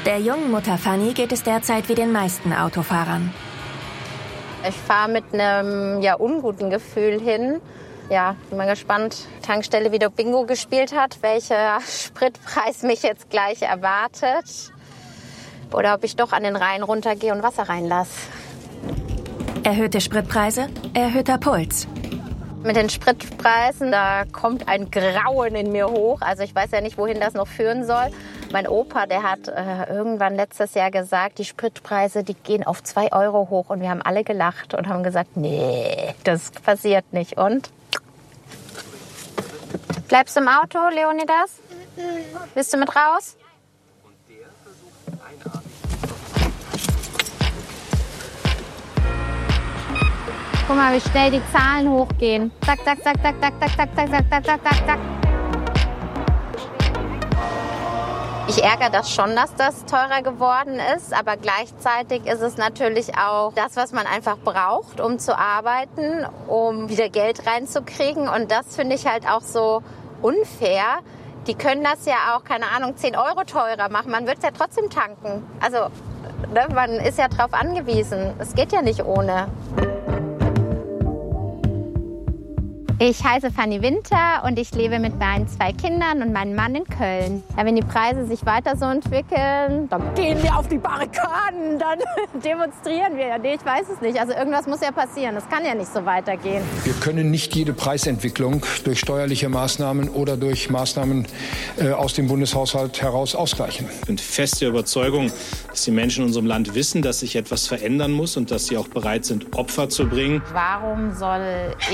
Der jungen Mutter Fanny geht es derzeit wie den meisten Autofahrern. Ich fahre mit einem unguten Gefühl hin. Ja, bin mal gespannt, Tankstelle wieder Bingo gespielt hat, welcher Spritpreis mich jetzt gleich erwartet. Oder ob ich doch an den Rhein runtergehe und Wasser reinlasse. Erhöhte Spritpreise, erhöhter Puls. Mit den Spritpreisen, da kommt ein Grauen in mir hoch. Also ich weiß ja nicht, wohin das noch führen soll. Mein Opa, der hat irgendwann letztes Jahr gesagt, die Spritpreise, die gehen auf 2 Euro hoch. Und wir haben alle gelacht und haben gesagt, nee, das passiert nicht. Und? Bleibst du im Auto, Leonidas? Willst du mit raus? Guck mal, wie schnell die Zahlen hochgehen. Zack, zack, zack, zack, zack, zack, zack, zack, zack, zack, zack, zack, zack. Ich ärgere das schon, dass das teurer geworden ist, aber gleichzeitig ist es natürlich auch das, was man einfach braucht, um zu arbeiten, um wieder Geld reinzukriegen. Und das finde ich halt auch so unfair. Die können das ja auch, keine Ahnung, 10 Euro teurer machen. Man wird es ja trotzdem tanken. Also, ne, man ist ja drauf angewiesen. Es geht ja nicht ohne. Ich heiße Fanny Winter und ich lebe mit meinen 2 Kindern und meinem Mann in Köln. Ja, wenn die Preise sich weiter so entwickeln, dann gehen wir auf die Barrikaden, dann demonstrieren wir. Ja, nee, ich weiß es nicht. Also irgendwas muss ja passieren. Das kann ja nicht so weitergehen. Wir können nicht jede Preisentwicklung durch steuerliche Maßnahmen oder durch Maßnahmen aus dem Bundeshaushalt heraus ausgleichen. Ich bin fest der Überzeugung, dass die Menschen in unserem Land wissen, dass sich etwas verändern muss und dass sie auch bereit sind, Opfer zu bringen. Warum soll ich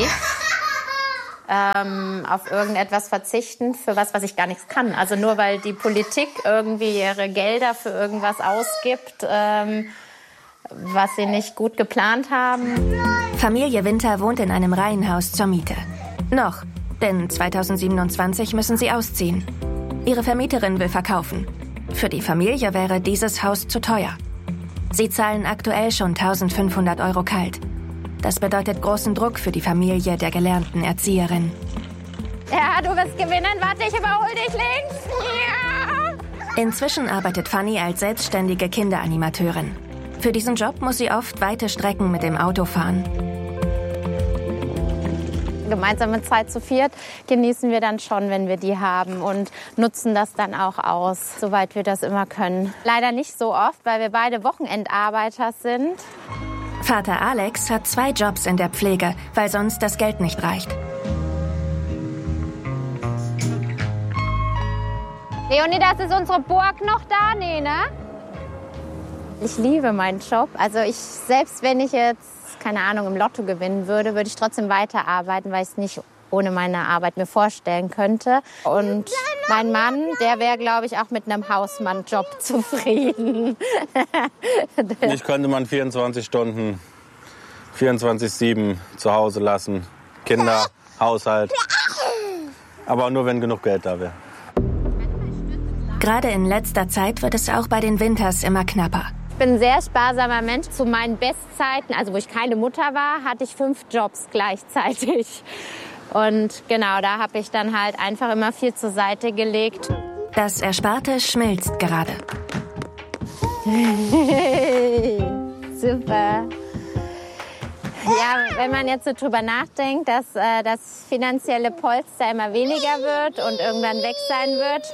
auf irgendetwas verzichten für was ich gar nichts kann? Also nur weil die Politik irgendwie ihre Gelder für irgendwas ausgibt, was sie nicht gut geplant haben. Familie Winter wohnt in einem Reihenhaus zur Miete. Noch, denn 2027 müssen sie ausziehen. Ihre Vermieterin will verkaufen. Für die Familie wäre dieses Haus zu teuer. Sie zahlen aktuell schon 1.500 Euro kalt. Das bedeutet großen Druck für die Familie der gelernten Erzieherin. Ja, du wirst gewinnen. Warte, ich überhole dich links. Ja. Inzwischen arbeitet Fanny als selbstständige Kinderanimateurin. Für diesen Job muss sie oft weite Strecken mit dem Auto fahren. Gemeinsame Zeit zu viert genießen wir dann schon, wenn wir die haben und nutzen das dann auch aus, soweit wir das immer können. Leider nicht so oft, weil wir beide Wochenendarbeiter sind. Vater Alex hat 2 Jobs in der Pflege, weil sonst das Geld nicht reicht. Leonidas, ist unsere Burg noch da? Nee, ne? Ich liebe meinen Job. Also selbst wenn ich jetzt, keine Ahnung, im Lotto gewinnen würde, würde ich trotzdem weiterarbeiten, weil ich es nicht ohne meine Arbeit mir vorstellen könnte. Und mein Mann, der wäre, glaube ich, auch mit einem Hausmann-Job zufrieden. Mich könnte man 24 Stunden, 24/7 zu Hause lassen. Kinder, Haushalt. Aber nur, wenn genug Geld da wäre. Gerade in letzter Zeit wird es auch bei den Winters immer knapper. Ich bin ein sehr sparsamer Mensch. Zu meinen Bestzeiten, also wo ich keine Mutter war, hatte ich 5 Jobs gleichzeitig. Und genau, da habe ich dann halt einfach immer viel zur Seite gelegt. Das Ersparte schmilzt gerade. Super. Ja, wenn man jetzt so drüber nachdenkt, dass das finanzielle Polster immer weniger wird und irgendwann weg sein wird.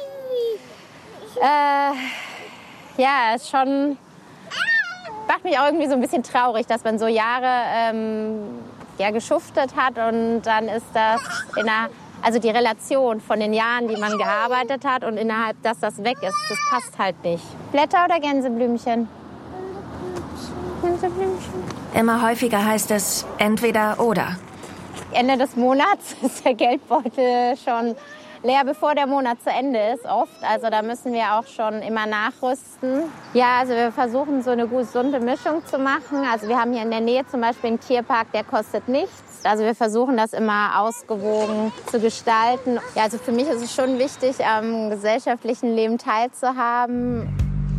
Ja, ist schon, macht mich auch irgendwie so ein bisschen traurig, dass man so Jahre geschuftet hat und dann ist das also die Relation von den Jahren, die man gearbeitet hat und innerhalb, dass das weg ist, das passt halt nicht. Blätter oder Gänseblümchen? Gänseblümchen. Immer häufiger heißt es entweder oder. Ende des Monats ist der Geldbeutel schon leer, bevor der Monat zu Ende ist, oft. Also da müssen wir auch schon immer nachrüsten. Ja, also wir versuchen so eine gesunde Mischung zu machen. Also wir haben hier in der Nähe zum Beispiel einen Tierpark, der kostet nichts. Also wir versuchen das immer ausgewogen zu gestalten. Ja, also für mich ist es schon wichtig, am gesellschaftlichen Leben teilzuhaben.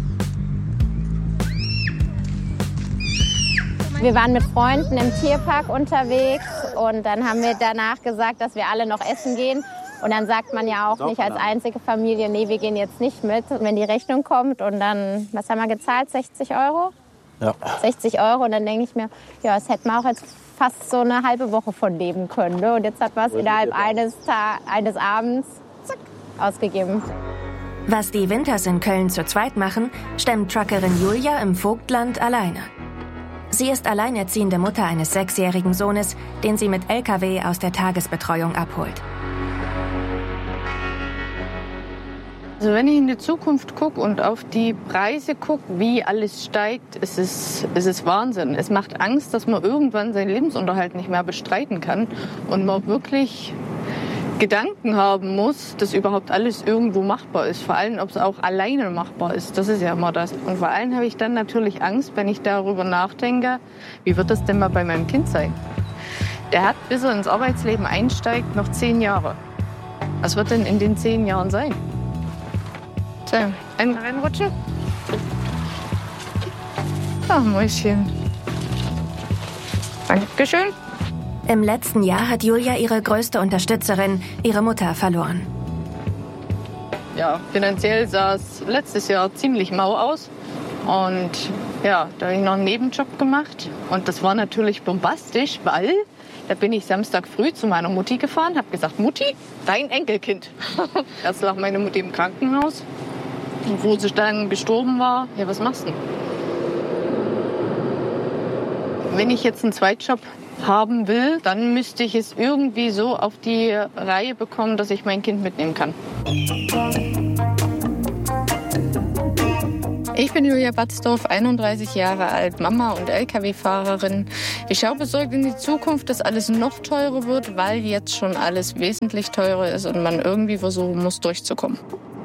Wir waren mit Freunden im Tierpark unterwegs und dann haben wir danach gesagt, dass wir alle noch essen gehen. Und dann sagt man ja auch nicht als einzige Familie, nee, wir gehen jetzt nicht mit. Und wenn die Rechnung kommt und dann, was haben wir gezahlt, 60 €? Ja. 60 € und dann denke ich mir, ja, das hätten wir auch jetzt fast so eine halbe Woche von leben können. Ne? Und jetzt hat man es innerhalb eines Abends ausgegeben. Was die Winters in Köln zu zweit machen, stemmt Truckerin Julia im Vogtland alleine. Sie ist alleinerziehende Mutter eines 6-jährigen Sohnes, den sie mit LKW aus der Tagesbetreuung abholt. Also wenn ich in die Zukunft gucke und auf die Preise gucke, wie alles steigt, es ist Wahnsinn. Es macht Angst, dass man irgendwann seinen Lebensunterhalt nicht mehr bestreiten kann und man wirklich Gedanken haben muss, dass überhaupt alles irgendwo machbar ist. Vor allem, ob es auch alleine machbar ist. Das ist ja immer das. Und vor allem habe ich dann natürlich Angst, wenn ich darüber nachdenke, wie wird das denn mal bei meinem Kind sein? Der hat, bis er ins Arbeitsleben einsteigt, noch 10 Jahre. Was wird denn in den 10 Jahren sein? So, ein reinrutschen. Ach, Mäuschen. Dankeschön. Im letzten Jahr hat Julia ihre größte Unterstützerin, ihre Mutter, verloren. Ja, finanziell sah es letztes Jahr ziemlich mau aus. Und ja, da habe ich noch einen Nebenjob gemacht. Und das war natürlich bombastisch, weil da bin ich Samstag früh zu meiner Mutti gefahren, habe gesagt, Mutti, dein Enkelkind. Erst lag meine Mutti im Krankenhaus. Und wo sie dann gestorben war, ja, was machst du? Wenn ich jetzt einen Zweitjob haben will, dann müsste ich es irgendwie so auf die Reihe bekommen, dass ich mein Kind mitnehmen kann. Ich bin Julia Batzdorf, 31 Jahre alt, Mama und LKW-Fahrerin. Ich schaue besorgt in die Zukunft, dass alles noch teurer wird, weil jetzt schon alles wesentlich teurer ist und man irgendwie versuchen muss, durchzukommen.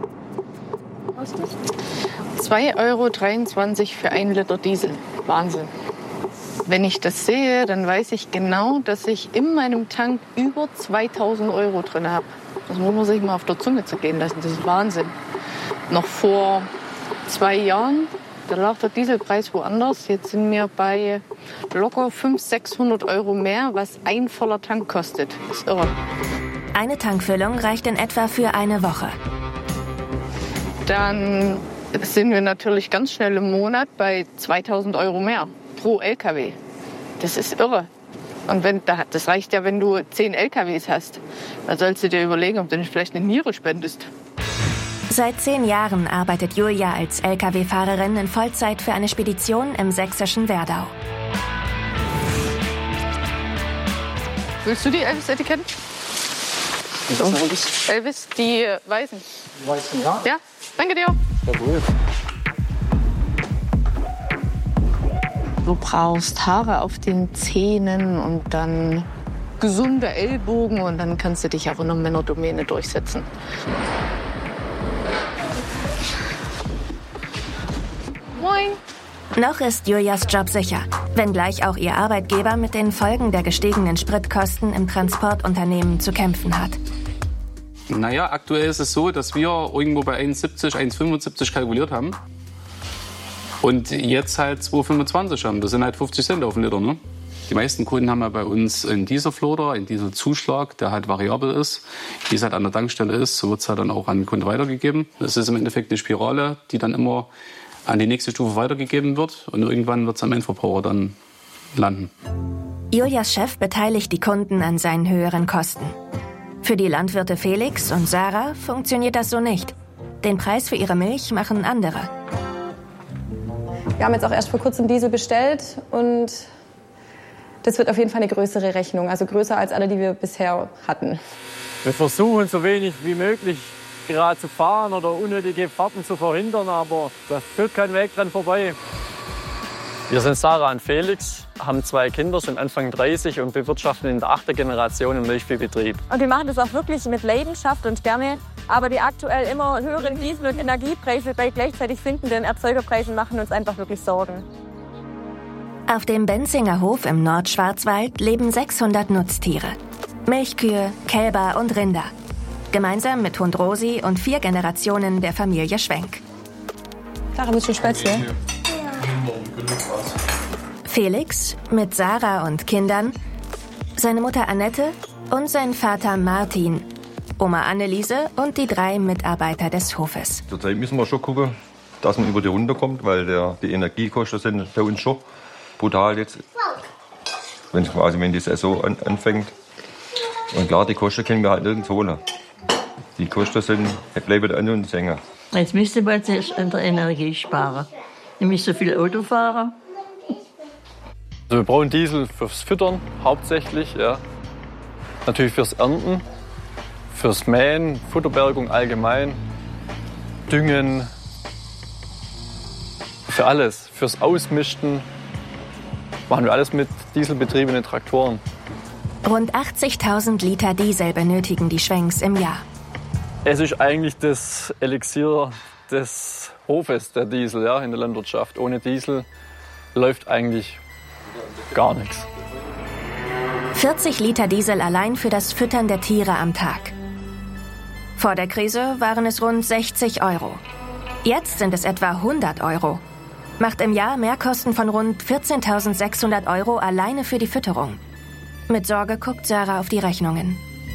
2,23 € für 1 Liter Diesel. Wahnsinn. Wenn ich das sehe, dann weiß ich genau, dass ich in meinem Tank über 2.000 € drin habe. Das muss man sich mal auf der Zunge zergehen lassen. Das ist Wahnsinn. Noch vor 2 Jahren, da lag der Dieselpreis woanders. Jetzt sind wir bei locker 500-600 € mehr, was ein voller Tank kostet. Das ist irre. Eine Tankfüllung reicht in etwa für eine Woche. Dann sind wir natürlich ganz schnell im Monat bei 2.000 € mehr pro LKW. Das ist irre. Und das reicht ja, wenn du 10 LKWs hast. Dann sollst du dir überlegen, ob du nicht vielleicht eine Niere spendest. Seit 10 Jahren arbeitet Julia als LKW-Fahrerin in Vollzeit für eine Spedition im sächsischen Werdau. Willst du die Elvis-Etiketten? So. Elvis, die Weißen. Die Weißen, ja? Ja, danke dir. Jawohl. Du brauchst Haare auf den Zähnen und dann gesunde Ellbogen und dann kannst du dich auch in der Männerdomäne durchsetzen. Moin. Noch ist Julias Job sicher, wenngleich auch ihr Arbeitgeber mit den Folgen der gestiegenen Spritkosten im Transportunternehmen zu kämpfen hat. Naja, aktuell ist es so, dass wir irgendwo bei 1,70, 1,75 kalkuliert haben. Und jetzt halt 2,25 haben. Das sind halt 50 Cent auf den Liter, ne? Die meisten Kunden haben ja bei uns einen Dieselfloater, einen Dieselzuschlag, der halt variabel ist. Wie es halt an der Tankstelle ist, so wird es halt dann auch an den Kunden weitergegeben. Das ist im Endeffekt eine Spirale, die dann immer an die nächste Stufe weitergegeben wird. Und irgendwann wird es am Endverbraucher dann landen. Julias Chef beteiligt die Kunden an seinen höheren Kosten. Für die Landwirte Felix und Sarah funktioniert das so nicht. Den Preis für ihre Milch machen andere. Wir haben jetzt auch erst vor kurzem Diesel bestellt und das wird auf jeden Fall eine größere Rechnung, also größer als alle, die wir bisher hatten. Wir versuchen so wenig wie möglich gerade zu fahren oder unnötige Fahrten zu verhindern, aber da führt kein Weg dran vorbei. Wir sind Sarah und Felix, haben 2 Kinder, sind Anfang 30 und bewirtschaften in der 8. Generation einen Milchviehbetrieb. Und wir machen das auch wirklich mit Leidenschaft und gerne. Aber die aktuell immer höheren Diesel- und Energiepreise bei gleichzeitig sinkenden Erzeugerpreisen machen uns einfach wirklich Sorgen. Auf dem Benzinger Hof im Nordschwarzwald leben 600 Nutztiere. Milchkühe, Kälber und Rinder. Gemeinsam mit Hund Rosi und 4 Generationen der Familie Schwenk. Clara, willst du Spätzle? Felix mit Sarah und Kindern, seine Mutter Annette und sein Vater Martin. Oma Anneliese und die 3 Mitarbeiter des Hofes. Zurzeit müssen wir schon gucken, dass man über die Runde kommt, weil die Energiekosten sind bei uns schon brutal jetzt. Wenn die Saison anfängt. Und klar, die Kosten können wir halt nirgends holen. Die Kosten bleiben an uns hängen. Jetzt müsste man zuerst an der Energie sparen. Nämlich so viel Auto fahren. Also wir brauchen Diesel fürs Füttern hauptsächlich, ja. Natürlich fürs Ernten, fürs Mähen, Futterbergung allgemein, Düngen, für alles, fürs Ausmisten. Machen wir alles mit dieselbetriebenen Traktoren. Rund 80.000 Liter Diesel benötigen die Schwenks im Jahr. Es ist eigentlich das Elixier des Hofes, der Diesel, ja, in der Landwirtschaft. Ohne Diesel läuft eigentlich gar nichts. 40 Liter Diesel allein für das Füttern der Tiere am Tag. Vor der Krise waren es rund 60 €. Jetzt sind es etwa 100 €. Macht im Jahr Mehrkosten von rund 14.600 € alleine für die Fütterung. Mit Sorge guckt Sarah auf die Rechnungen.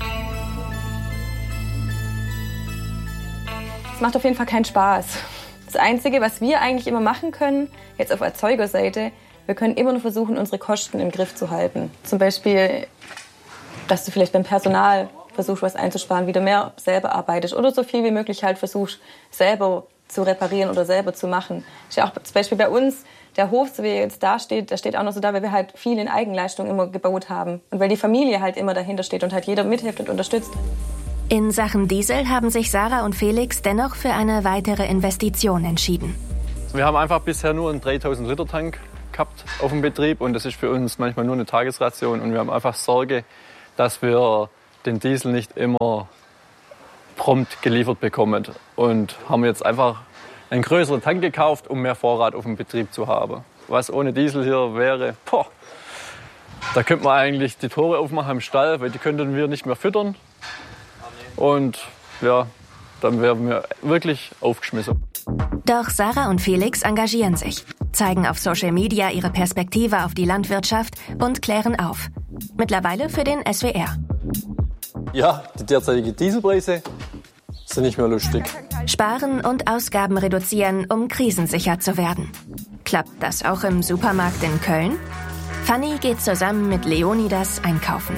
Es macht auf jeden Fall keinen Spaß. Das Einzige, was wir eigentlich immer machen können, jetzt auf Erzeugerseite, wir können immer nur versuchen, unsere Kosten im Griff zu halten. Zum Beispiel, dass du vielleicht beim Personal versuchst, was einzusparen, wieder mehr selber arbeitest oder so viel wie möglich halt versuchst, selber zu reparieren oder selber zu machen. Ist ja auch zum Beispiel bei uns, der Hof, so wie er jetzt da steht, der steht auch noch so da, weil wir halt viel in Eigenleistung immer gebaut haben. Und weil die Familie halt immer dahinter steht und halt jeder mithilft und unterstützt. In Sachen Diesel haben sich Sarah und Felix dennoch für eine weitere Investition entschieden. Wir haben einfach bisher nur einen 3.000 Liter Tank gehabt auf dem Betrieb und das ist für uns manchmal nur eine Tagesration und wir haben einfach Sorge, dass wir den Diesel nicht immer prompt geliefert bekommen und haben jetzt einfach einen größeren Tank gekauft, um mehr Vorrat auf dem Betrieb zu haben. Was ohne Diesel hier wäre, da könnte man eigentlich die Tore aufmachen im Stall, weil die könnten wir nicht mehr füttern und ja, dann wären wir wirklich aufgeschmissen. Doch Sarah und Felix engagieren sich, zeigen auf Social Media ihre Perspektive auf die Landwirtschaft und klären auf. Mittlerweile für den SWR. Ja, die derzeitigen Dieselpreise sind nicht mehr lustig. Sparen und Ausgaben reduzieren, um krisensicher zu werden. Klappt das auch im Supermarkt in Köln? Fanny geht zusammen mit Leonidas einkaufen.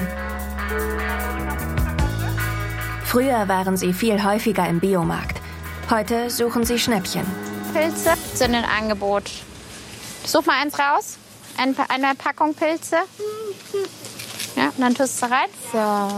Früher waren sie viel häufiger im Biomarkt. Heute suchen sie Schnäppchen. Pilze sind im Angebot. Such mal eins raus. Eine Packung Pilze. Ja, und dann tust du rein. So.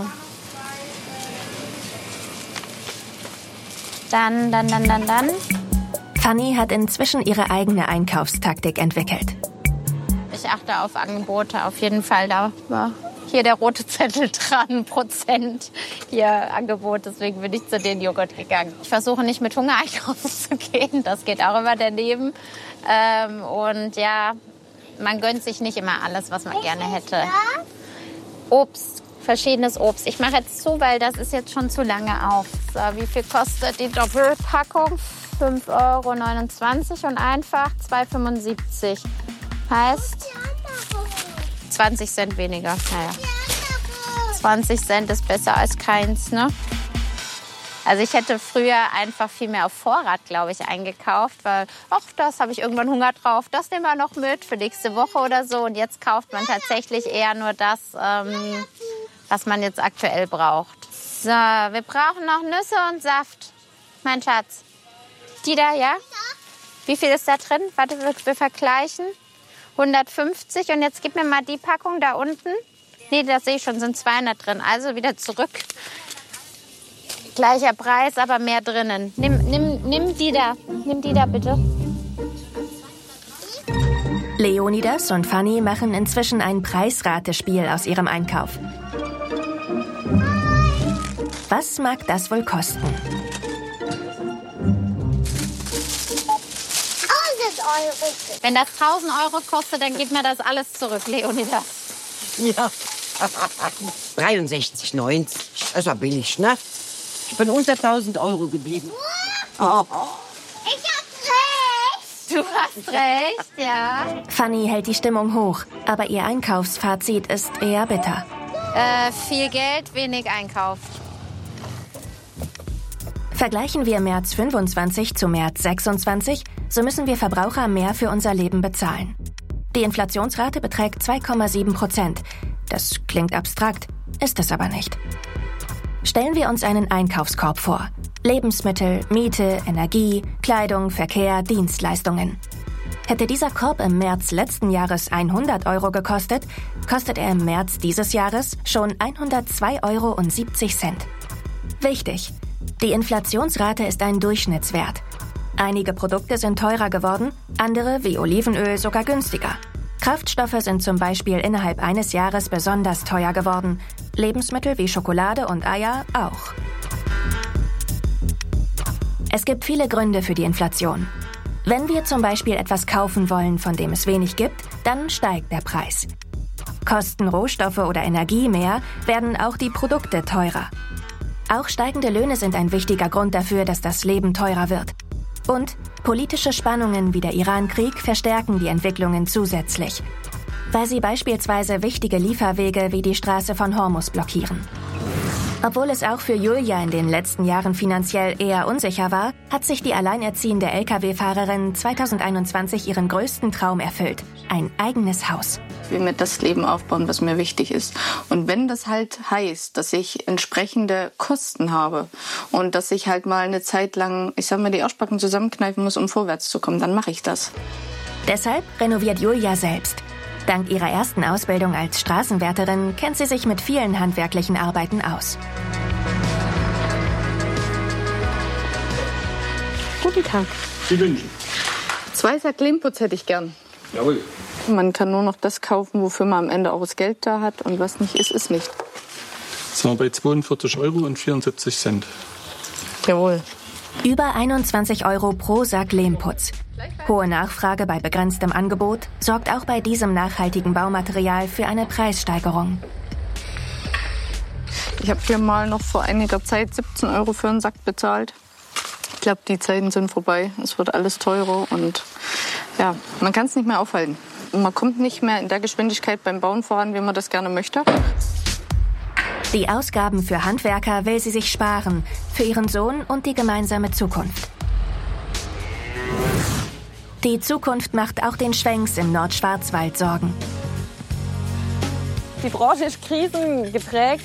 Dann. Fanny hat inzwischen ihre eigene Einkaufstaktik entwickelt. Ich achte auf Angebote, auf jeden Fall. Da war hier der rote Zettel dran, Prozent hier Angebot. Deswegen bin ich zu den Joghurt gegangen. Ich versuche nicht mit Hunger einkaufen zu gehen. Das geht auch immer daneben. Und ja, man gönnt sich nicht immer alles, was man gerne hätte. Obst, verschiedenes Obst. Ich mache jetzt zu, weil das ist jetzt schon zu lange auf. So, wie viel kostet die Doppelpackung? 5,29 € und einfach 2,75 €. Heißt 20 Cent weniger. Naja. 20 Cent ist besser als keins, ne? Also ich hätte früher einfach viel mehr auf Vorrat, glaube ich, eingekauft, weil, ach, das habe ich irgendwann Hunger drauf, das nehmen wir noch mit für nächste Woche oder so. Und jetzt kauft man tatsächlich eher nur das, was man jetzt aktuell braucht. So, wir brauchen noch Nüsse und Saft, mein Schatz. Die da, ja? Wie viel ist da drin? Warte, wir vergleichen. 150 und jetzt gib mir mal die Packung da unten. Nee, das sehe ich schon, sind 200 drin. Also wieder zurück. Gleicher Preis, aber mehr drinnen. Nimm die da. Nimm die da bitte. Leonidas und Fanny machen inzwischen ein Preisratespiel aus ihrem Einkauf. Was mag das wohl kosten? 100 €. Wenn das 1.000 € kostet, dann gib mir das alles zurück, Leonidas. Ja. 63,90. Das war billig, ne? Ich bin unter 1.000 € geblieben. Oh. Ich hab recht. Du hast recht, ja. Fanny hält die Stimmung hoch, aber ihr Einkaufsfazit ist eher bitter. Viel Geld, wenig Einkauf. Vergleichen wir März 25 zu März 26, so müssen wir Verbraucher mehr für unser Leben bezahlen. Die Inflationsrate beträgt 2,7%. Das klingt abstrakt, ist es aber nicht. Stellen wir uns einen Einkaufskorb vor. Lebensmittel, Miete, Energie, Kleidung, Verkehr, Dienstleistungen. Hätte dieser Korb im März letzten Jahres 100 € gekostet, kostet er im März dieses Jahres schon 102,70 €. Wichtig: Die Inflationsrate ist ein Durchschnittswert. Einige Produkte sind teurer geworden, andere, wie Olivenöl, sogar günstiger. Kraftstoffe sind zum Beispiel innerhalb eines Jahres besonders teuer geworden. Lebensmittel wie Schokolade und Eier auch. Es gibt viele Gründe für die Inflation. Wenn wir zum Beispiel etwas kaufen wollen, von dem es wenig gibt, dann steigt der Preis. Kosten Rohstoffe oder Energie mehr, werden auch die Produkte teurer. Auch steigende Löhne sind ein wichtiger Grund dafür, dass das Leben teurer wird. Und politische Spannungen wie der Iran-Krieg verstärken die Entwicklungen zusätzlich, weil sie beispielsweise wichtige Lieferwege wie die Straße von Hormuz blockieren. Obwohl es auch für Julia in den letzten Jahren finanziell eher unsicher war, hat sich die alleinerziehende Lkw-Fahrerin 2021 ihren größten Traum erfüllt: ein eigenes Haus. Ich will mir das Leben aufbauen, was mir wichtig ist. Und wenn das halt heißt, dass ich entsprechende Kosten habe und dass ich halt mal eine Zeit lang, die Arschbacken zusammenkneifen muss, um vorwärts zu kommen, dann mache ich das. Deshalb renoviert Julia selbst. Dank ihrer ersten Ausbildung als Straßenwärterin kennt sie sich mit vielen handwerklichen Arbeiten aus. Guten Tag. Sie wünschen. 2 Sack Lehmputz hätte ich gern. Jawohl. Man kann nur noch das kaufen, wofür man am Ende auch das Geld da hat. Und was nicht ist, ist nicht. Sind wir bei 42,74 €. Jawohl. Über 21 € pro Sack Lehmputz. Hohe Nachfrage bei begrenztem Angebot sorgt auch bei diesem nachhaltigen Baumaterial für eine Preissteigerung. Ich habe hier mal noch vor einiger Zeit 17 € für einen Sack bezahlt. Ich glaube, die Zeiten sind vorbei. Es wird alles teurer und ja, man kann es nicht mehr aufhalten. Man kommt nicht mehr in der Geschwindigkeit beim Bauen voran, wie man das gerne möchte. Die Ausgaben für Handwerker will sie sich sparen, für ihren Sohn und die gemeinsame Zukunft. Die Zukunft macht auch den Schwenks im Nordschwarzwald Sorgen. Die Branche ist krisengeprägt.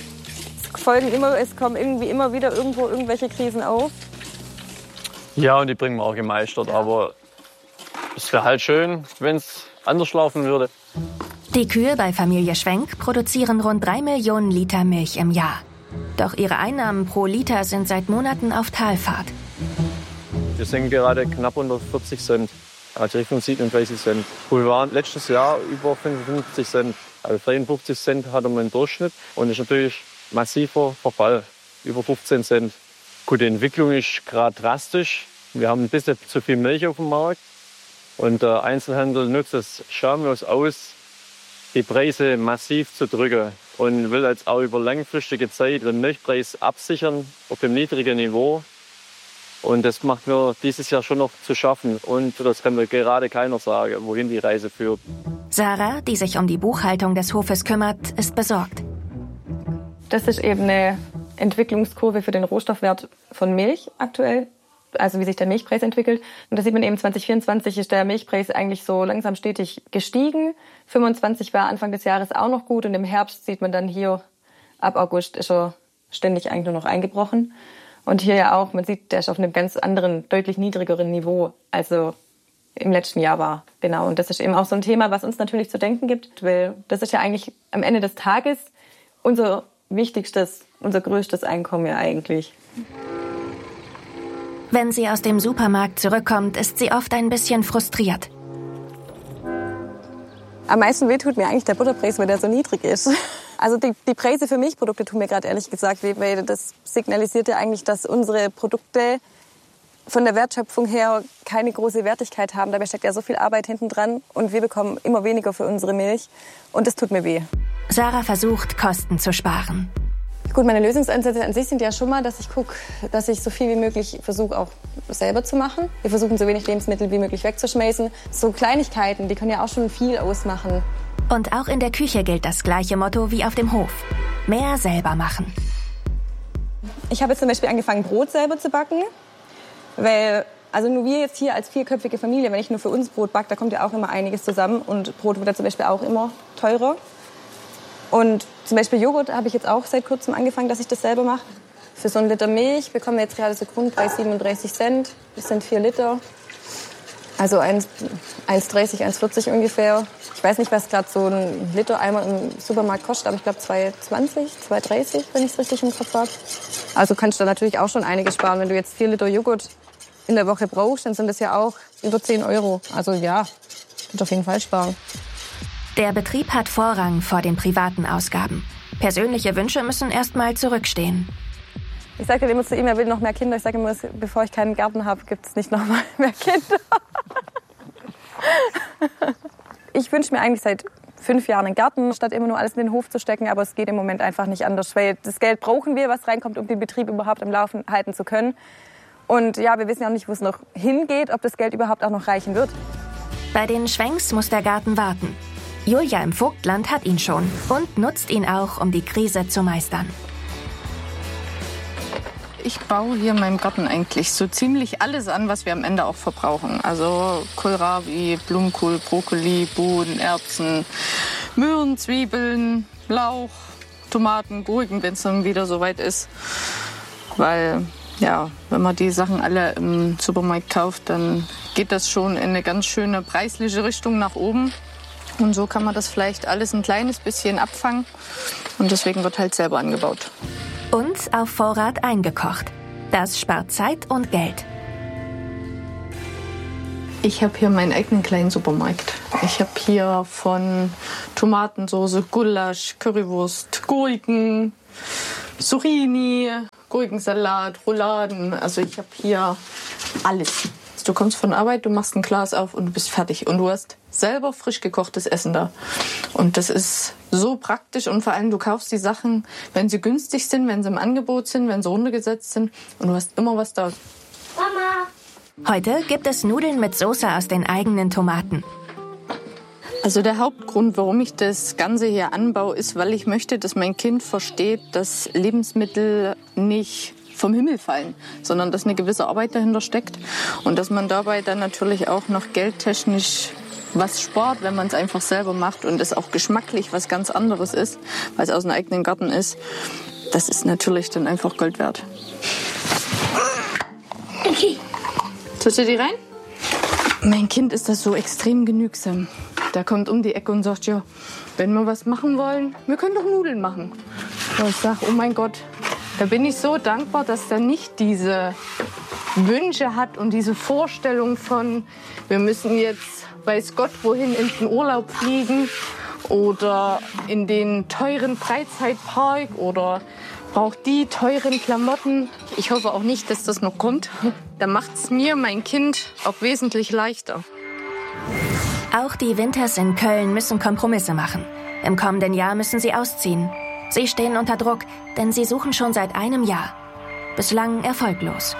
Es kommen irgendwie immer wieder irgendwelche Krisen auf. Ja, und die bringen wir auch gemeistert. Aber es wäre halt schön, wenn es anders laufen würde. Die Kühe bei Familie Schwenk produzieren rund 3 Millionen Liter Milch im Jahr. Doch ihre Einnahmen pro Liter sind seit Monaten auf Talfahrt. Wir sind gerade knapp unter 40 Cent, also Richtung 37 Cent. Wir waren letztes Jahr über 55 Cent. Also 53 Cent hatten wir im Durchschnitt. Und das ist natürlich massiver Verfall, über 15 Cent. Gut, die Entwicklung ist gerade drastisch. Wir haben ein bisschen zu viel Milch auf dem Markt. Und der Einzelhandel nutzt es schamlos aus, die Preise massiv zu drücken. Und will jetzt auch über langfristige Zeit den Milchpreis absichern auf dem niedrigen Niveau. Und das macht mir dieses Jahr schon noch zu schaffen. Und das kann mir gerade keiner sagen, wohin die Reise führt. Sarah, die sich um die Buchhaltung des Hofes kümmert, ist besorgt. Das ist eben eine Entwicklungskurve für den Rohstoffwert von Milch aktuell. Also wie sich der Milchpreis entwickelt. Und da sieht man eben, 2024 ist der Milchpreis eigentlich so langsam stetig gestiegen. 25 war Anfang des Jahres auch noch gut. Und im Herbst sieht man dann hier, ab August ist er ständig eigentlich nur noch eingebrochen. Und hier ja auch, man sieht, der ist auf einem ganz anderen, deutlich niedrigeren Niveau, also im letzten Jahr war. Genau, und das ist eben auch so ein Thema, was uns natürlich zu denken gibt, weil das ist ja eigentlich am Ende des Tages unser wichtigstes, unser größtes Einkommen ja eigentlich. Wenn sie aus dem Supermarkt zurückkommt, ist sie oft ein bisschen frustriert. Am meisten wehtut mir eigentlich der Butterpreis, weil der so niedrig ist. Also die Preise für Milchprodukte tun mir gerade ehrlich gesagt weh, weil das signalisiert ja eigentlich, dass unsere Produkte von der Wertschöpfung her keine große Wertigkeit haben. Dabei steckt ja so viel Arbeit hinten dran und wir bekommen immer weniger für unsere Milch und das tut mir weh. Sarah versucht, Kosten zu sparen. Gut, meine Lösungsansätze an sich sind ja schon mal, dass ich gucke, dass ich so viel wie möglich versuche auch selber zu machen. Wir versuchen so wenig Lebensmittel wie möglich wegzuschmeißen. So Kleinigkeiten, die können ja auch schon viel ausmachen. Und auch in der Küche gilt das gleiche Motto wie auf dem Hof. Mehr selber machen. Ich habe jetzt zum Beispiel angefangen, Brot selber zu backen, weil also nur wir jetzt hier als 4-köpfige Familie, wenn ich nur für uns Brot backe, da kommt ja auch immer einiges zusammen und Brot wird ja zum Beispiel auch immer teurer. Und zum Beispiel Joghurt habe ich jetzt auch seit kurzem angefangen, dass ich das selber mache. Für so einen Liter Milch bekommen wir jetzt gerade so Grundpreis 37 Cent. Das sind 4 Liter. Also 1,30, 1,40 ungefähr. Ich weiß nicht, was gerade so ein Liter Eimer im Supermarkt kostet, aber ich glaube 2,20, 2,30, wenn ich es richtig im Kopf habe. Also kannst du da natürlich auch schon einiges sparen. Wenn du jetzt 4 Liter Joghurt in der Woche brauchst, dann sind das ja auch über 10 Euro. Also ja, kannst auf jeden Fall sparen. Der Betrieb hat Vorrang vor den privaten Ausgaben. Persönliche Wünsche müssen erst mal zurückstehen. Ich sage immer zu ihm, er will noch mehr Kinder. Ich sage immer, bevor ich keinen Garten habe, gibt es nicht noch mal mehr Kinder. Ich wünsche mir eigentlich seit 5 Jahren einen Garten, statt immer nur alles in den Hof zu stecken. Aber es geht im Moment einfach nicht anders, weil das Geld brauchen wir, was reinkommt, um den Betrieb überhaupt am Laufen halten zu können. Und ja, wir wissen ja auch nicht, wo es noch hingeht, ob das Geld überhaupt auch noch reichen wird. Bei den Schwenks muss der Garten warten. Julia im Vogtland hat ihn schon und nutzt ihn auch, um die Krise zu meistern. Ich baue hier in meinem Garten eigentlich so ziemlich alles an, was wir am Ende auch verbrauchen. Also Kohlrabi, Blumenkohl, Brokkoli, Bohnen, Erbsen, Möhren, Zwiebeln, Lauch, Tomaten, Gurken, wenn es dann wieder soweit ist. Weil, ja, wenn man die Sachen alle im Supermarkt kauft, dann geht das schon in eine ganz schöne preisliche Richtung nach oben. Und so kann man das vielleicht alles ein kleines bisschen abfangen. Und deswegen wird halt selber angebaut. Und auf Vorrat eingekocht. Das spart Zeit und Geld. Ich habe hier meinen eigenen kleinen Supermarkt. Ich habe hier von Tomatensauce, Gulasch, Currywurst, Gurken, Zucchini, Gurkensalat, Rouladen. Also ich habe hier alles. Du kommst von Arbeit, du machst ein Glas auf und du bist fertig. Und du hast selber frisch gekochtes Essen da. Und das ist so praktisch. Und vor allem, du kaufst die Sachen, wenn sie günstig sind, wenn sie im Angebot sind, wenn sie runtergesetzt sind. Und du hast immer was da. Mama! Heute gibt es Nudeln mit Soße aus den eigenen Tomaten. Also der Hauptgrund, warum ich das Ganze hier anbaue, ist, weil ich möchte, dass mein Kind versteht, dass Lebensmittel nicht vom Himmel fallen, sondern dass eine gewisse Arbeit dahinter steckt und dass man dabei dann natürlich auch noch geldtechnisch was spart, wenn man es einfach selber macht und es auch geschmacklich was ganz anderes ist, weil es aus dem eigenen Garten ist. Das ist natürlich dann einfach Gold wert. Tust du die rein? Mein Kind ist das so extrem genügsam. Der kommt um die Ecke und sagt, ja, wenn wir was machen wollen, wir können doch Nudeln machen. Und ich sage, oh mein Gott, da bin ich so dankbar, dass der nicht diese Wünsche hat und diese Vorstellung von, wir müssen jetzt, weiß Gott, wohin in den Urlaub fliegen oder in den teuren Freizeitpark oder braucht die teuren Klamotten. Ich hoffe auch nicht, dass das noch kommt. Da macht es mir, mein Kind, auch wesentlich leichter. Auch die Winters in Köln müssen Kompromisse machen. Im kommenden Jahr müssen sie ausziehen. Sie stehen unter Druck, denn sie suchen schon seit einem Jahr. Bislang erfolglos.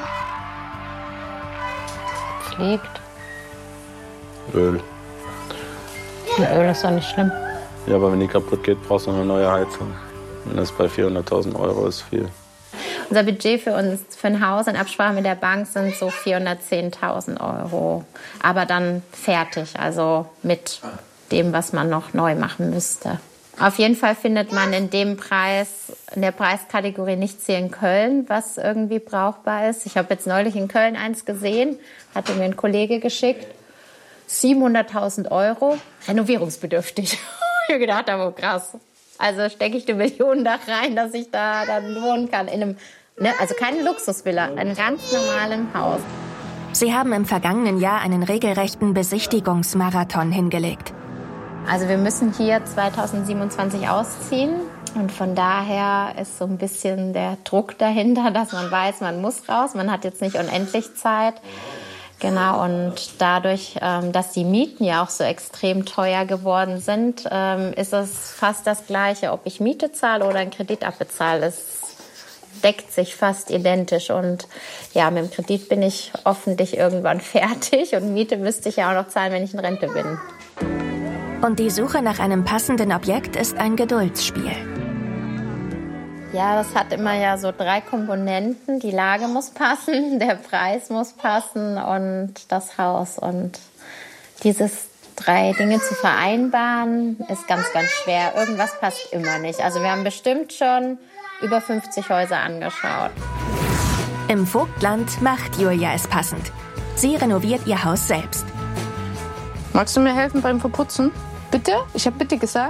Was liegt? Öl. Öl ist doch nicht schlimm. Ja, aber wenn die kaputt geht, brauchst du noch eine neue Heizung. Und das bei 400.000 € ist viel. Unser Budget für uns, für ein Haus in Absprache mit der Bank sind so 410.000 €. Aber dann fertig, also mit dem, was man noch neu machen müsste. Auf jeden Fall findet man in dem Preis, in der Preiskategorie nichts hier in Köln, was irgendwie brauchbar ist. Ich habe jetzt neulich in Köln eins gesehen, hatte mir ein Kollege geschickt. 700.000 €, renovierungsbedürftig. Ich habe gedacht, aber krass. Also stecke ich 1 Million da rein, dass ich da dann wohnen kann. In einem, also keine Luxusvilla, einem ganz normalen Haus. Sie haben im vergangenen Jahr einen regelrechten Besichtigungsmarathon hingelegt. Also wir müssen hier 2027 ausziehen und von daher ist so ein bisschen der Druck dahinter, dass man weiß, man muss raus. Man hat jetzt nicht unendlich Zeit. Genau, und dadurch, dass die Mieten ja auch so extrem teuer geworden sind, ist es fast das Gleiche, ob ich Miete zahle oder einen Kredit abbezahle. Es deckt sich fast identisch und ja, mit dem Kredit bin ich hoffentlich irgendwann fertig und Miete müsste ich ja auch noch zahlen, wenn ich in Rente bin. Und die Suche nach einem passenden Objekt ist ein Geduldsspiel. Ja, das hat immer ja so 3 Komponenten. Die Lage muss passen, der Preis muss passen und das Haus. Und dieses 3 Dinge zu vereinbaren, ist ganz, ganz schwer. Irgendwas passt immer nicht. Also wir haben bestimmt schon über 50 Häuser angeschaut. Im Vogtland macht Julia es passend. Sie renoviert ihr Haus selbst. Magst du mir helfen beim Verputzen? Bitte? Ich habe bitte gesagt.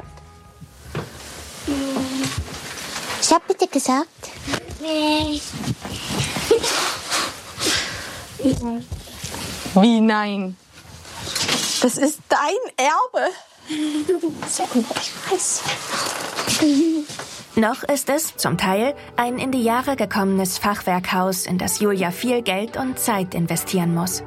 Ich habe bitte gesagt. Wie nein? Das ist dein Erbe. Ich weiß. Noch ist es, zum Teil, ein in die Jahre gekommenes Fachwerkhaus, in das Julia viel Geld und Zeit investieren muss.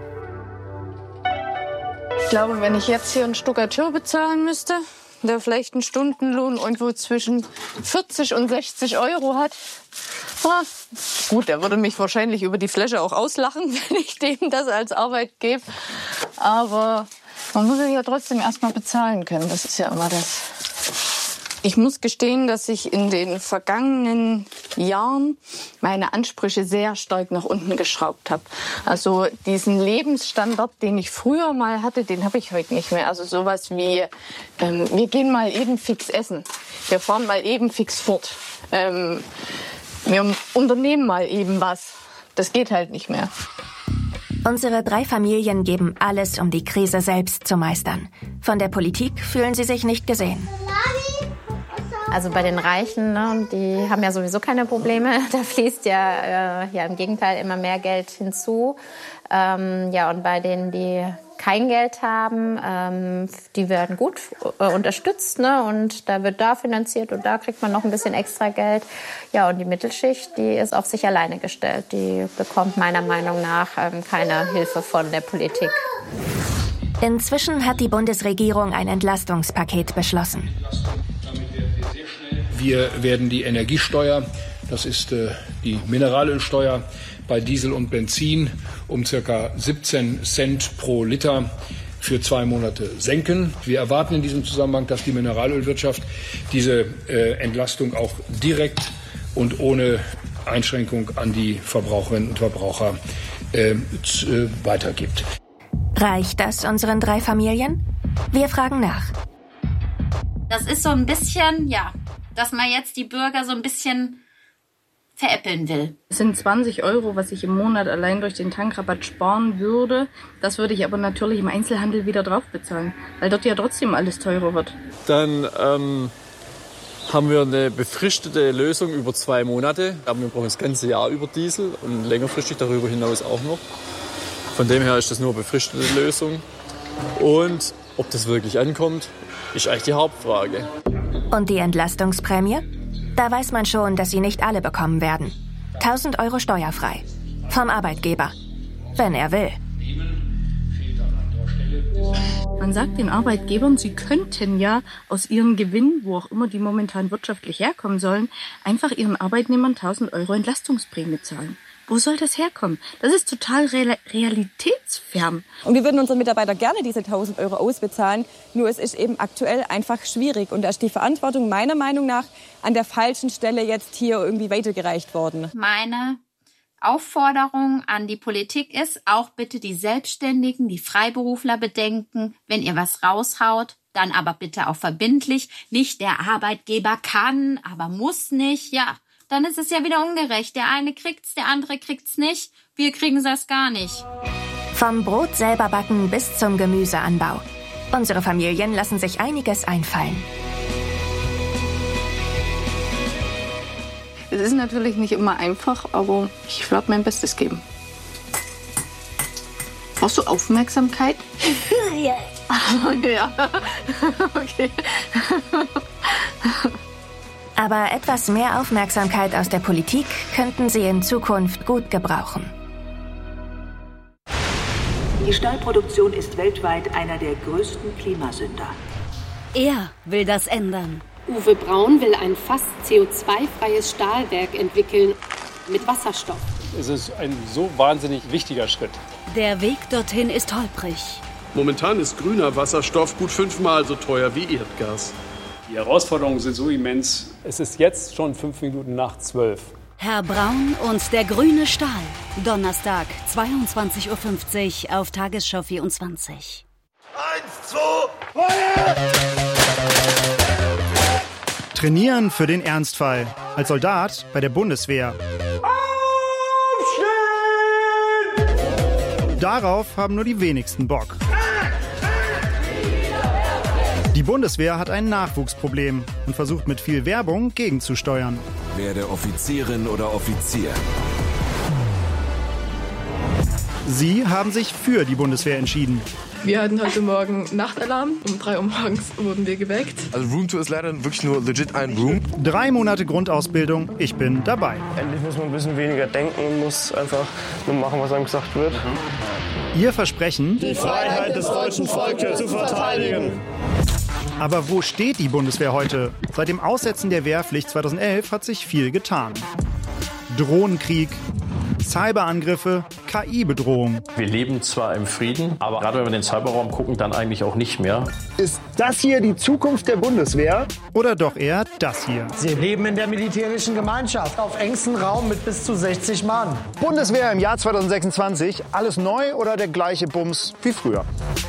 Ich glaube, wenn ich jetzt hier einen Stuckateur bezahlen müsste, der vielleicht einen Stundenlohn irgendwo zwischen 40 und 60 Euro hat. Gut, der würde mich wahrscheinlich über die Fläche auch auslachen, wenn ich dem das als Arbeit gebe. Aber man muss es ja trotzdem erstmal bezahlen können. Das ist ja immer das. Ich muss gestehen, dass ich in den vergangenen Jahren meine Ansprüche sehr stark nach unten geschraubt habe. Also diesen Lebensstandard, den ich früher mal hatte, den habe ich heute nicht mehr. Also sowas wie, wir gehen mal eben fix essen, wir fahren mal eben fix fort, wir unternehmen mal eben was. Das geht halt nicht mehr. Unsere 3 Familien geben alles, um die Krise selbst zu meistern. Von der Politik fühlen sie sich nicht gesehen. Also bei den Reichen, ne, die haben ja sowieso keine Probleme. Da fließt ja im Gegenteil immer mehr Geld hinzu. Und bei denen, die kein Geld haben, die werden gut unterstützt, ne, und da wird da finanziert und da kriegt man noch ein bisschen extra Geld. Ja, und die Mittelschicht, die ist auf sich alleine gestellt. Die bekommt meiner Meinung nach keine Hilfe von der Politik. Inzwischen hat die Bundesregierung ein Entlastungspaket beschlossen. Wir werden die Energiesteuer, das ist die Mineralölsteuer bei Diesel und Benzin, um ca. 17 Cent pro Liter für 2 Monate senken. Wir erwarten in diesem Zusammenhang, dass die Mineralölwirtschaft diese Entlastung auch direkt und ohne Einschränkung an die Verbraucherinnen und Verbraucher weitergibt. Reicht das unseren 3 Familien? Wir fragen nach. Das ist so ein bisschen, ja, dass man jetzt die Bürger so ein bisschen veräppeln will. Es sind 20 Euro, was ich im Monat allein durch den Tankrabatt sparen würde. Das würde ich aber natürlich im Einzelhandel wieder drauf bezahlen, weil dort ja trotzdem alles teurer wird. Dann haben wir eine befristete Lösung über 2 Monate. Aber wir brauchen das ganze Jahr über Diesel und längerfristig darüber hinaus auch noch. Von dem her ist das nur eine befristete Lösung. Und ob das wirklich ankommt, ist eigentlich die Hauptfrage. Und die Entlastungsprämie? Da weiß man schon, dass sie nicht alle bekommen werden. 1.000 Euro steuerfrei. Vom Arbeitgeber. Wenn er will. Man sagt den Arbeitgebern, sie könnten ja aus ihren Gewinnen, wo auch immer die momentan wirtschaftlich herkommen sollen, einfach ihren Arbeitnehmern 1.000 Euro Entlastungsprämie zahlen. Wo soll das herkommen? Das ist total realitätsfern. Und wir würden unseren Mitarbeitern gerne diese 1.000 Euro ausbezahlen. Nur es ist eben aktuell einfach schwierig. Und da ist die Verantwortung meiner Meinung nach an der falschen Stelle jetzt hier irgendwie weitergereicht worden. Meine Aufforderung an die Politik ist, auch bitte die Selbstständigen, die Freiberufler bedenken, wenn ihr was raushaut, dann aber bitte auch verbindlich. Nicht der Arbeitgeber kann, aber muss nicht, ja. Dann ist es ja wieder ungerecht. Der eine kriegt's, der andere kriegt's nicht. Wir kriegen das gar nicht. Vom Brot selber backen bis zum Gemüseanbau. Unsere Familien lassen sich einiges einfallen. Es ist natürlich nicht immer einfach, aber ich werde mein Bestes geben. Brauchst du Aufmerksamkeit? Ja. Ja. Okay. Aber etwas mehr Aufmerksamkeit aus der Politik könnten sie in Zukunft gut gebrauchen. Die Stahlproduktion ist weltweit einer der größten Klimasünder. Er will das ändern. Uwe Braun will ein fast CO2-freies Stahlwerk entwickeln mit Wasserstoff. Es ist ein so wahnsinnig wichtiger Schritt. Der Weg dorthin ist holprig. Momentan ist grüner Wasserstoff gut 5-mal so teuer wie Erdgas. Die Herausforderungen sind so immens. Es ist jetzt schon 5 Minuten nach 12. Herr Braun und der grüne Stahl. Donnerstag, 22:50 Uhr auf Tagesschau 24. 1, 2, Feuer! Trainieren für den Ernstfall. Als Soldat bei der Bundeswehr. Aufstehen! Darauf haben nur die wenigsten Bock. Die Bundeswehr hat ein Nachwuchsproblem und versucht mit viel Werbung gegenzusteuern. Werde Offizierin oder Offizier. Sie haben sich für die Bundeswehr entschieden. Wir hatten heute Morgen Nachtalarm. Um 3 Uhr morgens wurden wir geweckt. Also Roomtour ist leider wirklich nur legit ein Room. 3 Monate Grundausbildung, ich bin dabei. Endlich muss man ein bisschen weniger denken und muss einfach nur machen, was einem gesagt wird. Ihr Versprechen? Die Freiheit des deutschen Volkes zu verteidigen. Aber wo steht die Bundeswehr heute? Seit dem Aussetzen der Wehrpflicht 2011 hat sich viel getan. Drohnenkrieg, Cyberangriffe, KI-Bedrohung. Wir leben zwar im Frieden, aber gerade wenn wir in den Cyberraum gucken, dann eigentlich auch nicht mehr. Ist das hier die Zukunft der Bundeswehr? Oder doch eher das hier? Sie leben in der militärischen Gemeinschaft auf engstem Raum mit bis zu 60 Mann. Bundeswehr im Jahr 2026, alles neu oder der gleiche Bums wie früher?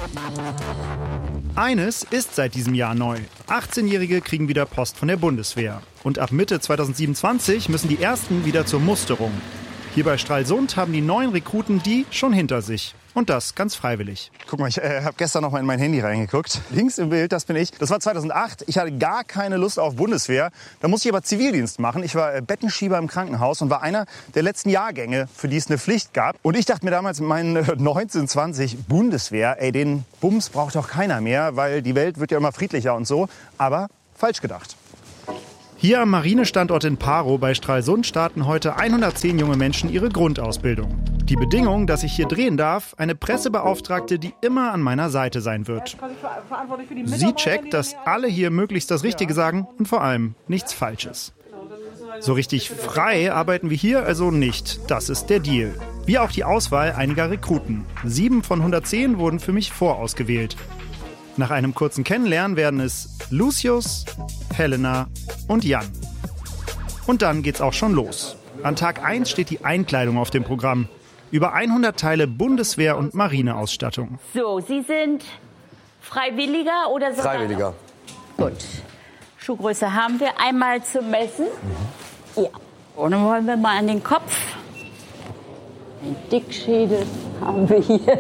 Eines ist seit diesem Jahr neu. 18-Jährige kriegen wieder Post von der Bundeswehr. Und ab Mitte 2027 müssen die Ersten wieder zur Musterung. Hier bei Stralsund haben die neuen Rekruten die schon hinter sich. Und das ganz freiwillig. Guck mal, ich habe gestern noch mal in mein Handy reingeguckt. Links im Bild, das bin ich. Das war 2008. Ich hatte gar keine Lust auf Bundeswehr. Da musste ich aber Zivildienst machen. Ich war Bettenschieber im Krankenhaus und war einer der letzten Jahrgänge, für die es eine Pflicht gab. Und ich dachte mir damals mit meinen 19, 20, Bundeswehr, ey, den Bums braucht doch keiner mehr, weil die Welt wird ja immer friedlicher und so. Aber falsch gedacht. Hier am Marinestandort in Parow bei Stralsund starten heute 110 junge Menschen ihre Grundausbildung. Die Bedingung, dass ich hier drehen darf, eine Pressebeauftragte, die immer an meiner Seite sein wird. Sie checkt, dass alle hier möglichst das Richtige sagen und vor allem nichts Falsches. So richtig frei arbeiten wir hier also nicht. Das ist der Deal. Wie auch die Auswahl einiger Rekruten. 7 von 110 wurden für mich vorausgewählt. Nach einem kurzen Kennenlernen werden es Lucius, Helena und Jan. Und dann geht's auch schon los. An Tag 1 steht die Einkleidung auf dem Programm. Über 100 Teile Bundeswehr- und Marineausstattung. So, Sie sind Freiwilliger oder Soldat? Freiwilliger. Gut. Schuhgröße haben wir. Einmal zum Messen. Ja. Und dann wollen wir mal an den Kopf. Den Dickschädel haben wir hier.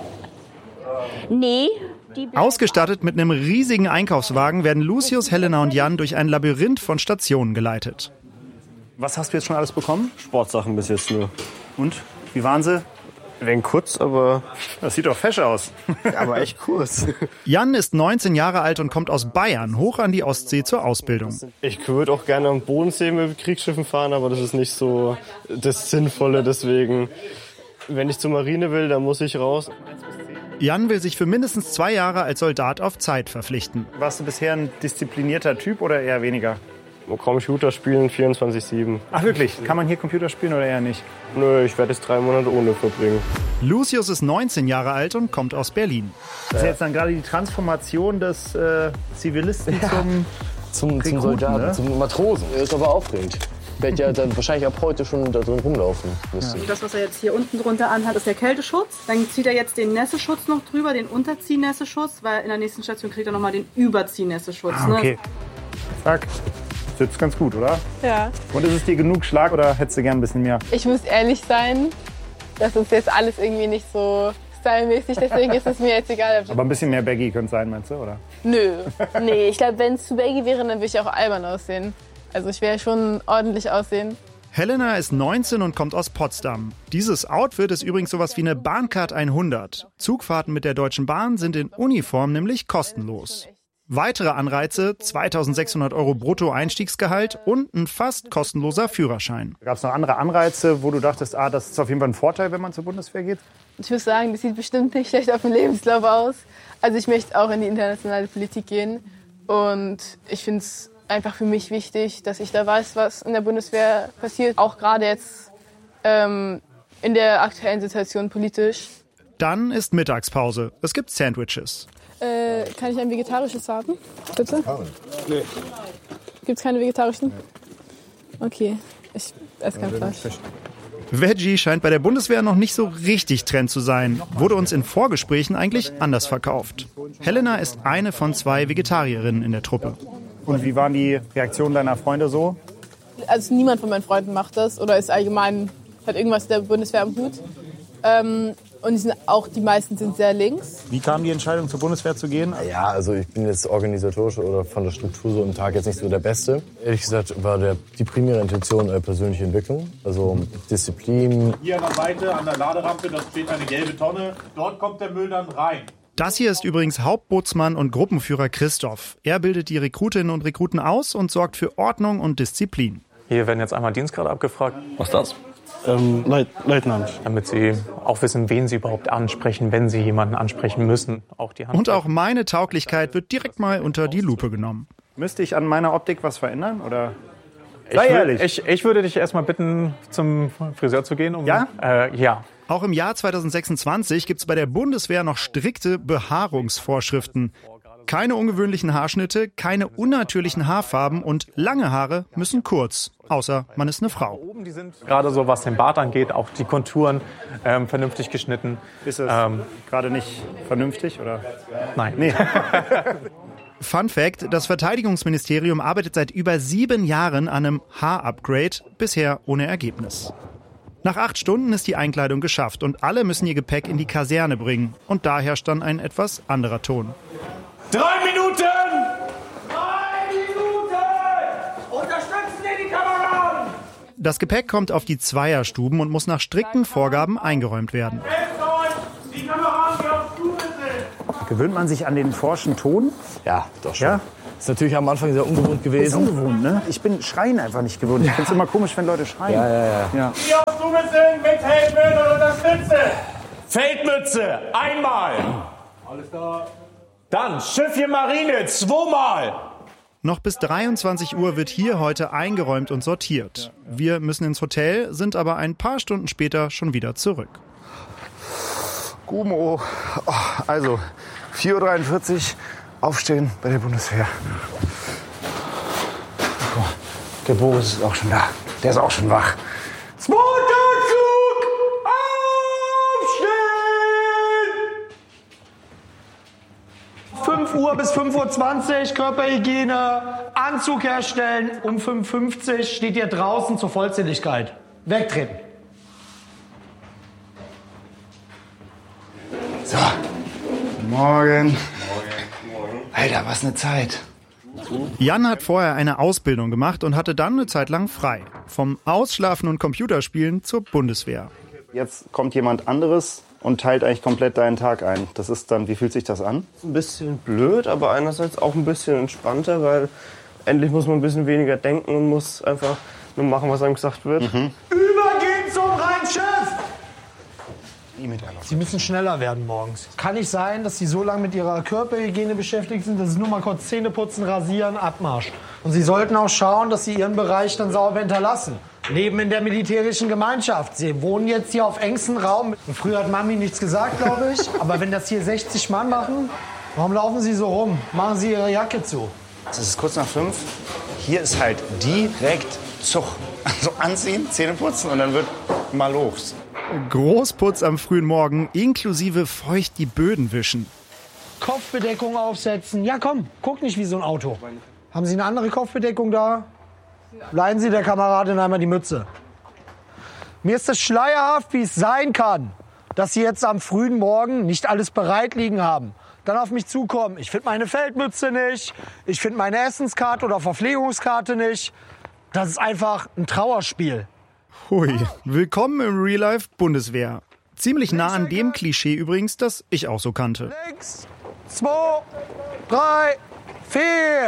Nee. Ausgestattet mit einem riesigen Einkaufswagen werden Lucius, Helena und Jan durch ein Labyrinth von Stationen geleitet. Was hast du jetzt schon alles bekommen? Sportsachen bis jetzt nur. Und? Wie waren sie? Ein wenig kurz, aber... Das sieht doch fesch aus. Aber echt kurz. Jan ist 19 Jahre alt und kommt aus Bayern, hoch an die Ostsee zur Ausbildung. Ich würde auch gerne am Bodensee mit Kriegsschiffen fahren, aber das ist nicht so das Sinnvolle. Deswegen, wenn ich zur Marine will, dann muss ich raus. Jan will sich für mindestens 2 Jahre als Soldat auf Zeit verpflichten. Warst du bisher ein disziplinierter Typ oder eher weniger? Computer spielen 24/7. Ach wirklich? Kann man hier Computer spielen oder eher nicht? Nö, ich werde jetzt 3 Monate ohne verbringen. Lucius ist 19 Jahre alt und kommt aus Berlin. Das ist jetzt dann gerade die Transformation des Zivilisten zum Soldaten, ne? zum Matrosen. Das ist aber aufregend. Ich werde ja dann wahrscheinlich ab heute schon da drin rumlaufen müssen. Das, was er jetzt hier unten drunter anhat, ist der Kälteschutz. Dann zieht er jetzt den Nässeschutz noch drüber, den Unterziehnässeschutz, weil in der nächsten Station kriegt er nochmal den Überziehnässeschutz. Okay. Zack. Sitzt ganz gut, oder? Ja. Und ist es dir genug Schlag oder hättest du gern ein bisschen mehr? Ich muss ehrlich sein, das ist jetzt alles irgendwie nicht so stylmäßig, deswegen ist es mir jetzt egal. Aber ein bisschen mehr baggy könnte es sein, meinst du, oder? Nö. Nee, ich glaube, wenn es zu baggy wäre, dann würde ich auch albern aussehen. Also ich werde schon ordentlich aussehen. Helena ist 19 und kommt aus Potsdam. Dieses Outfit ist übrigens sowas wie eine Bahncard 100. Zugfahrten mit der Deutschen Bahn sind in Uniform nämlich kostenlos. Weitere Anreize, 2.600 € Brutto-Einstiegsgehalt und ein fast kostenloser Führerschein. Gab es noch andere Anreize, wo du dachtest, das ist auf jeden Fall ein Vorteil, wenn man zur Bundeswehr geht? Ich muss sagen, das sieht bestimmt nicht schlecht auf dem Lebenslauf aus. Also ich möchte auch in die internationale Politik gehen. Und ich finde es einfach für mich wichtig, dass ich da weiß, was in der Bundeswehr passiert. Auch gerade jetzt in der aktuellen Situation politisch. Dann ist Mittagspause. Es gibt Sandwiches. Kann ich ein vegetarisches haben? Bitte? Nee. Gibt es keine vegetarischen? Okay, ich esse kein Fleisch. Veggie scheint bei der Bundeswehr noch nicht so richtig Trend zu sein. Wurde uns in Vorgesprächen eigentlich anders verkauft. Helena ist eine von 2 Vegetarierinnen in der Truppe. Und wie waren die Reaktionen deiner Freunde so? Also niemand von meinen Freunden macht das oder ist allgemein, hat irgendwas der Bundeswehr am Hut. Und die meisten sind sehr links. Wie kam die Entscheidung, zur Bundeswehr zu gehen? Ja, also ich bin jetzt organisatorisch oder von der Struktur so im Tag jetzt nicht so der Beste. Ehrlich gesagt war die primäre Intention persönliche Entwicklung, also Disziplin. Hier an der Seite, an der Laderampe, da steht eine gelbe Tonne. Dort kommt der Müll dann rein. Das hier ist übrigens Hauptbootsmann und Gruppenführer Christoph. Er bildet die Rekrutinnen und Rekruten aus und sorgt für Ordnung und Disziplin. Hier werden jetzt einmal Dienstgrade abgefragt. Was ist das? Leutnant. Damit Sie auch wissen, wen Sie überhaupt ansprechen, wenn Sie jemanden ansprechen müssen. Auch die Hand. Und auch meine Tauglichkeit wird direkt mal unter die Lupe genommen. Müsste ich an meiner Optik was verändern? Oder? Sei ehrlich. Ich würde dich erstmal bitten, zum Friseur zu gehen. Ja? Ja. Auch im Jahr 2026 gibt es bei der Bundeswehr noch strikte Behaarungsvorschriften. Keine ungewöhnlichen Haarschnitte, keine unnatürlichen Haarfarben und lange Haare müssen kurz, außer man ist eine Frau. Gerade so, was den Bart angeht, auch die Konturen vernünftig geschnitten. Ist es gerade nicht vernünftig, oder? Nein. Nee. Fun Fact, das Verteidigungsministerium arbeitet seit über 7 Jahren an einem Haarupgrade, bisher ohne Ergebnis. Nach 8 Stunden ist die Einkleidung geschafft und alle müssen ihr Gepäck in die Kaserne bringen. Und da herrscht dann ein etwas anderer Ton. 3 Minuten! 3 Minuten! Unterstützen Sie die Kameraden! Das Gepäck kommt auf die Zweierstuben und muss nach strikten Vorgaben eingeräumt werden. Die Kameraden, die auf Stufe sind! Gewöhnt man sich an den forschen Ton? Ja, doch schon. Ja? Ist natürlich am Anfang sehr ungewohnt gewesen. Ist ungewohnt, ne? Ich bin Schreien einfach nicht gewohnt. Ich finde es immer komisch, wenn Leute schreien. Ja. Die auf Stufe sind, mit Helmen und Unterstütze! Feldmütze, einmal! Alles klar. Dann Schiffchen Marine, 2-mal. Noch bis 23 Uhr wird hier heute eingeräumt und sortiert. Wir müssen ins Hotel, sind aber ein paar Stunden später schon wieder zurück. Gumo. Oh, also 4:43 Uhr aufstehen bei der Bundeswehr. Guck mal, der Boris ist auch schon da. Der ist auch schon wach. Zweiter Zug! Aufstehen! 5 Uhr bis 5:20 Uhr Körperhygiene, Anzug herstellen. Um 5:50 Uhr steht ihr draußen zur Vollzähligkeit. Wegtreten. So, morgen. Alter, was eine Zeit. Jan hat vorher eine Ausbildung gemacht und hatte dann eine Zeit lang frei. Vom Ausschlafen und Computerspielen zur Bundeswehr. Jetzt kommt jemand anderes und teilt eigentlich komplett deinen Tag ein. Das ist dann, wie fühlt sich das an? Ein bisschen blöd, aber einerseits auch ein bisschen entspannter, weil endlich muss man ein bisschen weniger denken und muss einfach nur machen, was einem gesagt wird. Übergehen zum Rheinschiff! Sie müssen schneller werden morgens. Kann nicht sein, dass Sie so lange mit Ihrer Körperhygiene beschäftigt sind, dass Sie nur mal kurz Zähne putzen, rasieren, Abmarsch. Und Sie sollten auch schauen, dass Sie Ihren Bereich dann sauber hinterlassen. Leben in der militärischen Gemeinschaft. Sie wohnen jetzt hier auf engstem Raum. Und früher hat Mami nichts gesagt, glaube ich. Aber wenn das hier 60 Mann machen, warum laufen Sie so rum? Machen Sie Ihre Jacke zu. Es ist kurz nach 5. Hier ist halt direkt Zug. Also anziehen, Zähne putzen und dann wird mal los. Großputz am frühen Morgen, inklusive feucht die Böden wischen. Kopfbedeckung aufsetzen. Ja, komm, guck nicht wie so ein Auto. Haben Sie eine andere Kopfbedeckung da? Leihen Sie der Kameradin einmal die Mütze. Mir ist es schleierhaft, wie es sein kann, dass Sie jetzt am frühen Morgen nicht alles bereit liegen haben. Dann auf mich zukommen. Ich finde meine Feldmütze nicht. Ich finde meine Essenskarte oder Verpflegungskarte nicht. Das ist einfach ein Trauerspiel. Hui, willkommen im Real Life Bundeswehr. Ziemlich nah an dem Klischee übrigens, das ich auch so kannte. Links, 2, 3, 4.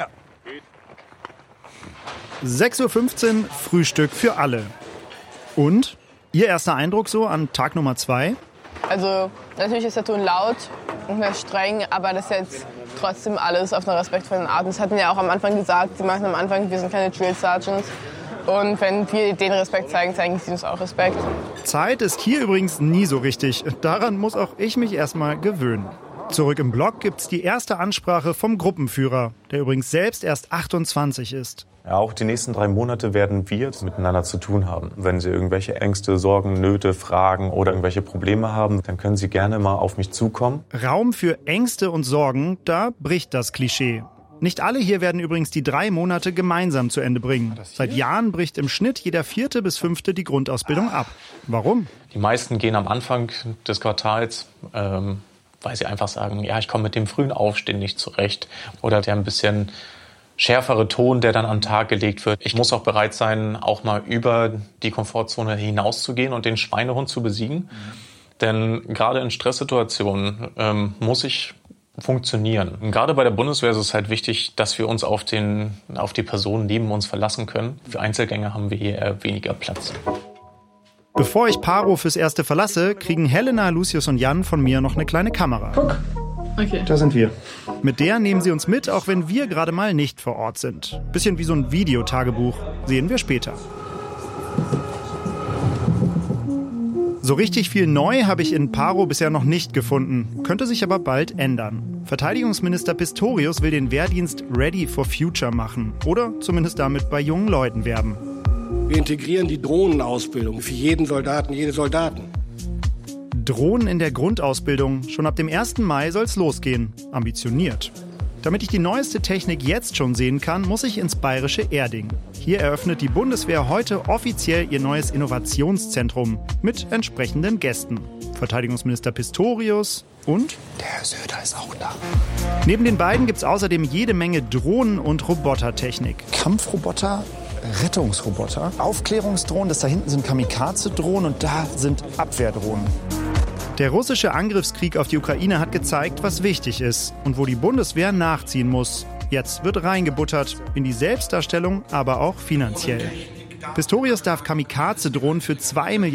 6:15 Uhr, Frühstück für alle. Und? Ihr erster Eindruck so an Tag Nummer 2? Also natürlich ist der Ton laut und mehr streng, aber das ist jetzt trotzdem alles auf einer respektvollen Art. Das hatten ja auch am Anfang gesagt, sie machen am Anfang, wir sind keine Drill Sergeants. Und wenn wir den Respekt zeigen, zeigen sie uns auch Respekt. Zeit ist hier übrigens nie so richtig. Daran muss auch ich mich erstmal gewöhnen. Zurück im Block gibt's die erste Ansprache vom Gruppenführer, der übrigens selbst erst 28 ist. Ja, auch die nächsten 3 Monate werden wir miteinander zu tun haben. Wenn Sie irgendwelche Ängste, Sorgen, Nöte, Fragen oder irgendwelche Probleme haben, dann können Sie gerne mal auf mich zukommen. Raum für Ängste und Sorgen, da bricht das Klischee. Nicht alle hier werden übrigens die 3 Monate gemeinsam zu Ende bringen. Seit Jahren bricht im Schnitt jeder 4. bis 5. die Grundausbildung ab. Warum? Die meisten gehen am Anfang des Quartals, weil sie einfach sagen, ja, ich komme mit dem frühen Aufstehen nicht zurecht. Oder der ein bisschen schärfere Ton, der dann an den Tag gelegt wird. Ich muss auch bereit sein, auch mal über die Komfortzone hinauszugehen und den Schweinehund zu besiegen. Denn gerade in Stresssituationen muss ich funktionieren. Und gerade bei der Bundeswehr ist es halt wichtig, dass wir uns auf die Personen neben uns verlassen können. Für Einzelgänger haben wir hier eher weniger Platz. Bevor ich Paro fürs Erste verlasse, kriegen Helena, Lucius und Jan von mir noch eine kleine Kamera. Guck, okay. Da sind wir. Mit der nehmen sie uns mit, auch wenn wir gerade mal nicht vor Ort sind. Bisschen wie so ein Videotagebuch. Sehen wir später. So richtig viel neu habe ich in Paro bisher noch nicht gefunden. Könnte sich aber bald ändern. Verteidigungsminister Pistorius will den Wehrdienst Ready for Future machen. Oder zumindest damit bei jungen Leuten werben. Wir integrieren die Drohnenausbildung für jeden Soldaten, jede Soldatin. Drohnen in der Grundausbildung. Schon ab dem 1. Mai soll's losgehen. Ambitioniert. Damit ich die neueste Technik jetzt schon sehen kann, muss ich ins bayerische Erding. Hier eröffnet die Bundeswehr heute offiziell ihr neues Innovationszentrum mit entsprechenden Gästen. Verteidigungsminister Pistorius und der Herr Söder ist auch da. Neben den beiden gibt's außerdem jede Menge Drohnen- und Robotertechnik. Kampfroboter, Rettungsroboter, Aufklärungsdrohnen, das da hinten sind Kamikaze-Drohnen und da sind Abwehrdrohnen. Der russische Angriffskrieg auf die Ukraine hat gezeigt, was wichtig ist und wo die Bundeswehr nachziehen muss. Jetzt wird reingebuttert, in die Selbstdarstellung, aber auch finanziell. Pistorius darf Kamikaze-Drohnen für 2 Milliarden